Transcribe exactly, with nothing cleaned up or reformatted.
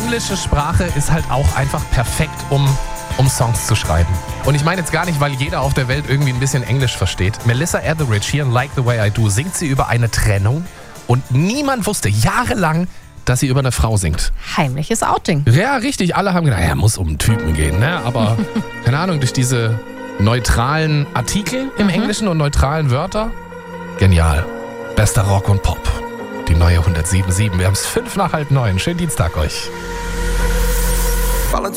englische Sprache ist halt auch einfach perfekt, um, um Songs zu schreiben. Und ich meine jetzt gar nicht, weil jeder auf der Welt irgendwie ein bisschen Englisch versteht. Melissa Etheridge hier in Like the Way I Do singt sie über eine Trennung und niemand wusste jahrelang, dass sie über eine Frau singt. Heimliches Outing. Ja, richtig. Alle haben gedacht, ja, muss um einen Typen gehen, ne? Aber keine Ahnung, durch diese neutralen Artikel im Mhm. Englischen und neutralen Wörter. Genial. Bester Rock und Pop. Die neue hundertsieben Komma sieben. Wir haben es fünf nach halb neun. Schönen Dienstag euch.